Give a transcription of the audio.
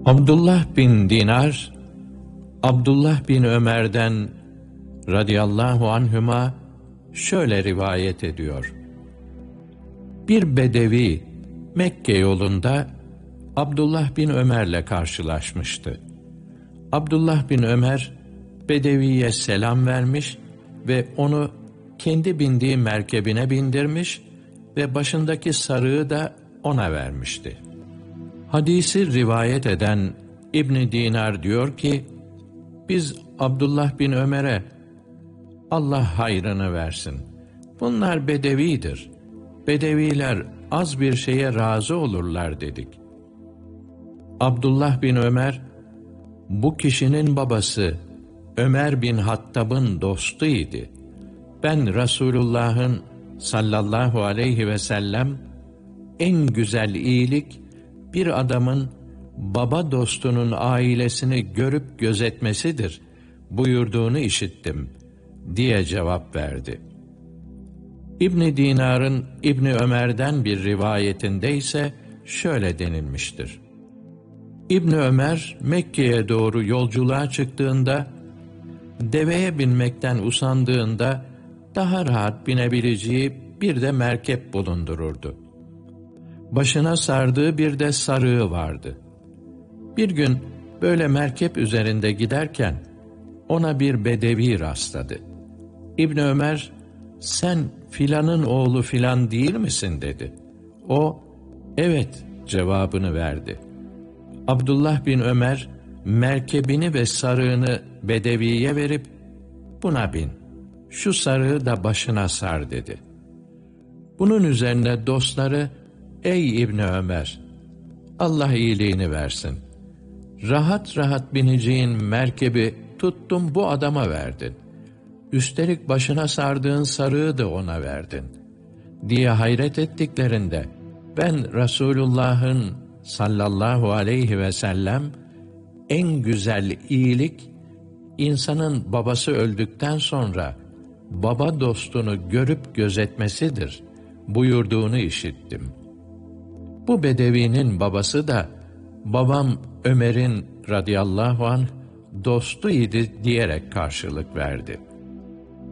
Abdullah bin Dinar, Abdullah bin Ömer'den radıyallahu anhüma şöyle rivayet ediyor. Bir bedevi Mekke yolunda Abdullah bin Ömer'le karşılaşmıştı. Abdullah bin Ömer bedeviye selam vermiş ve onu kendi bindiği merkebine bindirmiş ve başındaki sarığı da ona vermişti. Hadisi rivayet eden İbn Dinar diyor ki, biz Abdullah bin Ömer'e Allah hayrını versin, bunlar bedevidir, bedeviler az bir şeye razı olurlar dedik. Abdullah bin Ömer, bu kişinin babası Ömer bin Hattab'ın dostuydu. Ben Resulullah'ın sallallahu aleyhi ve sellem en güzel iyilik bir adamın baba dostunun ailesini görüp gözetmesidir buyurduğunu işittim diye cevap verdi. İbn Dinar'ın İbn Ömer'den bir rivayetinde ise şöyle denilmiştir. İbn Ömer Mekke'ye doğru yolculuğa çıktığında, deveye binmekten usandığında daha rahat binebileceği bir de merkep bulundururdu. Başına sardığı bir de sarığı vardı. Bir gün böyle merkep üzerinde giderken ona bir bedevi rastladı. İbn Ömer, sen filanın oğlu filan değil misin dedi. O, evet cevabını verdi. Abdullah bin Ömer merkebini ve sarığını bedeviye verip, buna bin, şu sarığı da başına sar dedi. Bunun üzerine dostları, ey İbni Ömer, Allah iyiliğini versin, rahat rahat bineceğin merkebi tuttun bu adama verdin, üstelik başına sardığın sarığı da ona verdin diye hayret ettiklerinde, ben Resulullah'ın sallallahu aleyhi ve sellem en güzel iyilik insanın babası öldükten sonra baba dostunu görüp gözetmesidir buyurduğunu işittim. Bu bedevinin babası da babam Ömer'in radıyallahu anh dostuydu diyerek karşılık verdi.